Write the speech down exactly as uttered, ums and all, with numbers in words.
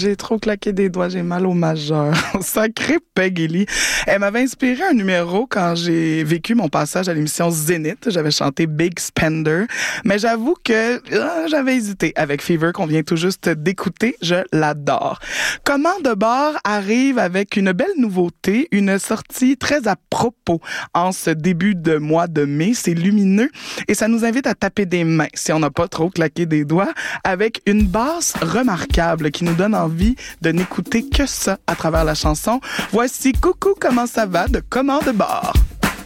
J'ai trop claqué des doigts, j'ai mal au majeur. Sacré Peggy Lee. Elle m'avait inspiré un numéro quand j'ai vécu mon passage à l'émission Zénith. J'avais chanté Big Spender. Mais j'avoue que euh, j'avais hésité avec Fever qu'on vient tout juste d'écouter. Je l'adore. Comment de bord arrive avec une belle nouveauté, une sortie très à propos en ce début de mois de mai. C'est lumineux et ça nous invite à taper des mains si on n'a pas trop claqué des doigts avec une basse remarquable qui nous donne envie de n'écouter que ça à travers la chanson. Voici Coucou, comment ça va de Comment de bord.